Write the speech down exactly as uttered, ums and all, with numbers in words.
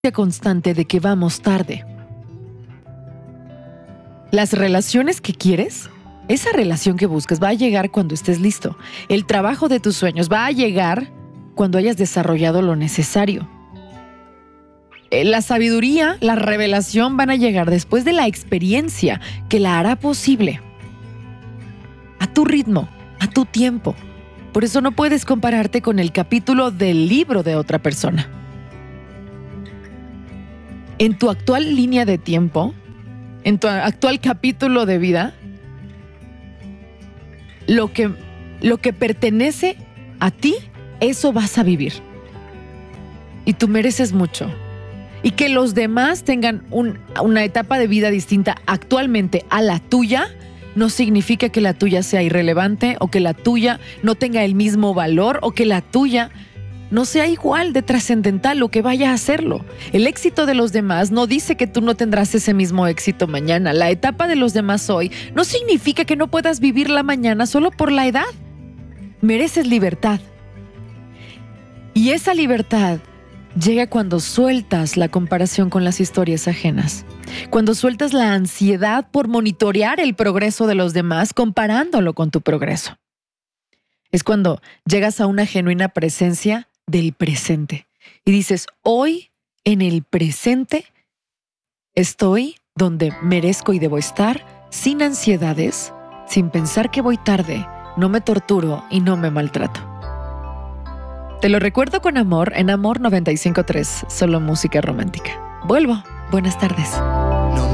constante de que vamos tarde. Las relaciones que quieres, esa relación que buscas va a llegar cuando estés listo. El trabajo de tus sueños va a llegar cuando hayas desarrollado lo necesario. La sabiduría, la revelación van a llegar después de la experiencia que la hará posible. A tu ritmo, a tu tiempo. Por eso no puedes compararte con el capítulo del libro de otra persona. En tu actual línea de tiempo, en tu actual capítulo de vida, lo que, lo que pertenece a ti, eso vas a vivir. Y tú mereces mucho. Y que los demás tengan un, una etapa de vida distinta actualmente a la tuya, no significa que la tuya sea irrelevante o que la tuya no tenga el mismo valor o que la tuya no sea igual de trascendental o que vaya a hacerlo. El éxito de los demás no dice que tú no tendrás ese mismo éxito mañana. La etapa de los demás hoy no significa que no puedas vivirla mañana solo por la edad. Mereces libertad. Y esa libertad llega cuando sueltas la comparación con las historias ajenas, cuando sueltas la ansiedad por monitorear el progreso de los demás comparándolo con tu progreso. Es cuando llegas a una genuina presencia del presente y dices, hoy en el presente estoy donde merezco y debo estar, sin ansiedades, sin pensar que voy tarde, no me torturo y no me maltrato. Te lo recuerdo con amor en Amor noventa y cinco punto tres, solo música romántica. Vuelvo. Buenas tardes.